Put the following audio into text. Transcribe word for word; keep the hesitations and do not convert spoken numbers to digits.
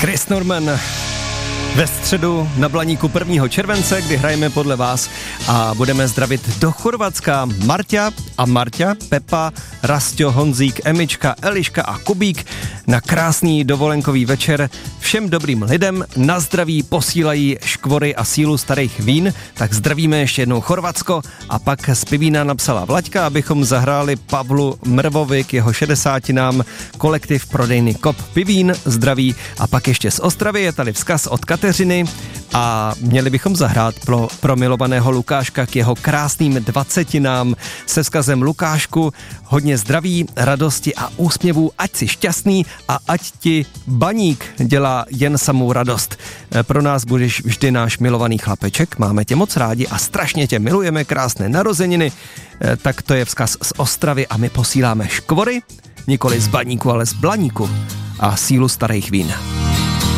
Chris Norman ve středu na Blaníku prvního července, kdy hrajeme podle vás a budeme zdravit do Chorvatska Marťa a Marťa, Pepa, Rastio, Honzík, Emička, Eliška a Kubík na krásný dovolenkový večer. Všem dobrým lidem na zdraví posílají škvory a sílu starých vín, tak zdravíme ještě jednou Chorvatsko a pak z Pivína napsala Vlaďka, abychom zahráli Pavlu Mrvovi k jeho šedesátinám kolektiv prodejny Kop Pivín, zdraví, a pak ještě z Ostravy je tady vzkaz od Kateřiny a měli bychom zahrát pro, pro milovaného Lukáška k jeho krásným dvacetinám se vzkazem Lukášku, hodně zdraví, radosti a úsměvů, ať jsi šťastný a ať ti baník dělá jen samou radost. Pro nás budeš vždy náš milovaný chlapeček, máme tě moc rádi a strašně tě milujeme, krásné narozeniny. Tak to je vzkaz z Ostravy a my posíláme škvory, nikoli z baníku, ale z Blaníku a sílu starých vín.